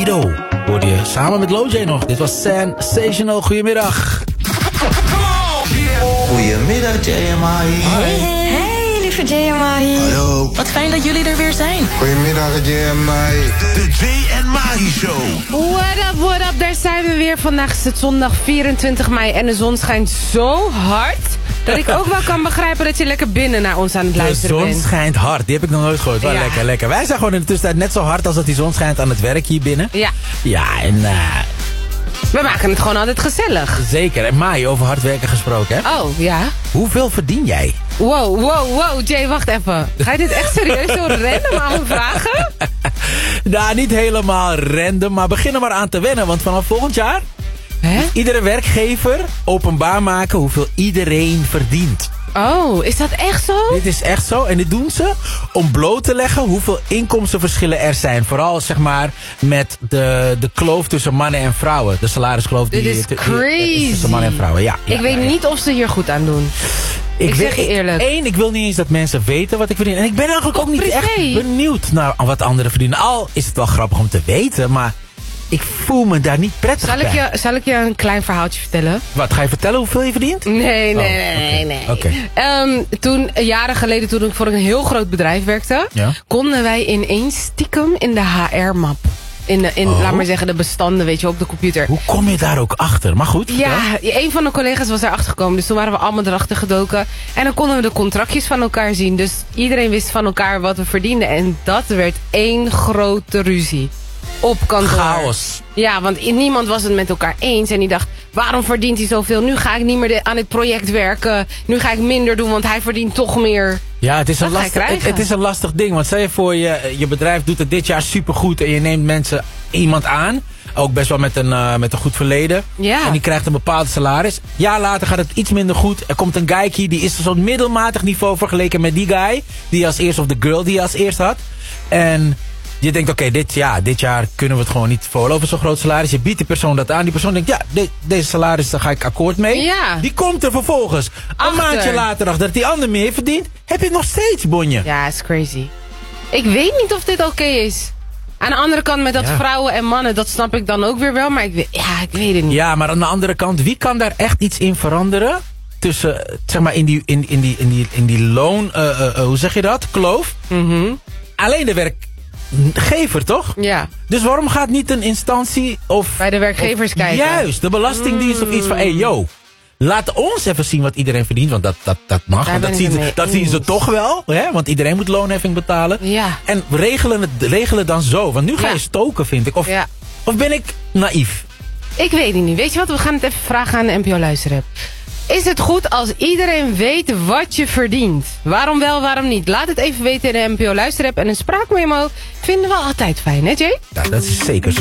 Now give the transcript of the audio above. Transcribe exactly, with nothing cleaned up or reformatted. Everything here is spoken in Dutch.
Dido hoorde je samen met Lojay nog. Dit was Sensational. Goedemiddag. Goedemiddag, J M I. Hey, hey, lieve J M I. Hallo. Wat fijn dat jullie er weer zijn. Goedemiddag, J M I. De J M I Show. What up, what up, daar zijn we weer. Vandaag is het zondag vierentwintig mei en de zon schijnt zo hard dat ik ook wel kan begrijpen dat je lekker binnen naar ons aan het luisteren bent. De zon schijnt hard, die heb ik nog nooit gehoord. Wel Ja. lekker, lekker. Wij zijn gewoon in de tussentijd net zo hard als dat die zon schijnt aan het werk hier binnen. Ja, Ja, en uh, we maken het gewoon altijd gezellig. zeker. En Mai, over hard werken gesproken, hè? Oh, ja. Hoeveel verdien jij? Wow, wow, wow, Jay, wacht even. Ga je dit echt serieus zo random aan me vragen? Nou, niet helemaal random, maar begin er maar aan te wennen. Want vanaf volgend jaar, Hè? iedere werkgever openbaar maken hoeveel iedereen verdient. Oh, is dat echt zo? Dit is echt zo. En dit doen ze om bloot te leggen hoeveel inkomstenverschillen er zijn. Vooral, zeg maar, met de, de kloof tussen mannen en vrouwen. De salariskloof. Dit die, is die- crazy. tussen mannen en vrouwen, ja. ja Ik weet ja, ja. niet of ze hier goed aan doen. Ik zeg je eerlijk. Eén, ik wil niet eens dat mensen weten wat ik verdien. En ik ben eigenlijk ook Ook niet privé. echt benieuwd naar wat anderen verdienen. Al is het wel grappig om te weten, maar ik voel me daar niet prettig Zal ik, bij. je, zal ik je een klein verhaaltje vertellen? Wat, ga je vertellen hoeveel je verdient? Nee, nee, Oh, nee, oké. nee. Oké. Ehm, toen, jaren geleden, toen ik voor een heel groot bedrijf werkte, Ja. konden wij ineens stiekem in de H R-map. In, de, in Oh. laat maar zeggen, de bestanden, weet je, op de computer. Hoe kom je daar ook achter? Maar goed. Ja, een van de collega's was daarachter gekomen. Dus toen waren we allemaal erachter gedoken. En dan konden we de contractjes van elkaar zien. Dus iedereen wist van elkaar wat we verdienden. En dat werd één grote ruzie. Op kantoor. Chaos. Ja, want i- niemand was het met elkaar eens. En die dacht, waarom verdient hij zoveel? Nu ga ik niet meer de- aan dit project werken. Nu ga ik minder doen, want hij verdient toch meer. Ja, het is, een Wat ga je lastig, het, krijgen? het is een lastig ding. Want stel je voor, je, je bedrijf doet het dit jaar supergoed. En je neemt mensen, iemand aan. Ook best wel met een, uh, met een goed verleden. Ja. En die krijgt een bepaald salaris. Jaar later gaat het iets minder goed. Er komt een guykie, die is zo'n middelmatig niveau vergeleken met die guy. Die als eerst, of de girl die je als eerst had. En je denkt, oké, dit, ja, dit jaar kunnen we het gewoon niet veroorloven, zo'n groot salaris. Je biedt die persoon dat aan. Die persoon denkt, ja, de, deze salaris, daar ga ik akkoord mee. Ja. Die komt er vervolgens. Een Achter. maandje later, achter dat die ander meer verdient, heb je het nog steeds, bonje. Ja, is crazy. Ik weet niet of dit oké is. Aan de andere kant met dat Ja. vrouwen en mannen, dat snap ik dan ook weer wel. Maar ik weet, ja, ik weet het niet. Ja, maar aan de andere kant, wie kan daar echt iets in veranderen? Tussen, eh, zeg maar, in die, in, in die, in die, in die loon, eh, eh, eh, hoe zeg je dat? Kloof. Mhm. Alleen de werkgever, toch? Ja, Dus waarom gaat niet een instantie of... bij de werkgevers of- kijken. Juist, de belastingdienst of iets van, hé, hey, yo. Laat ons even zien wat iedereen verdient, want dat, dat, dat mag. Daar Want dat ben ik zien, het ze, mee dat zien ze eens. toch wel, hè? Want iedereen moet loonheffing betalen. Ja. En regelen het regelen dan zo, want nu ga Ja. je stoken, vind ik. Of, Ja. of ben ik naïef? Ik weet het niet. Weet je wat? We gaan het even vragen aan de N P O-luisteraar. Is het goed als iedereen weet wat je verdient? Waarom wel, waarom niet? Laat het even weten in de N P O-luisteraar. En een spraakmemo vinden we altijd fijn, hè Jay? Ja, dat is zeker zo.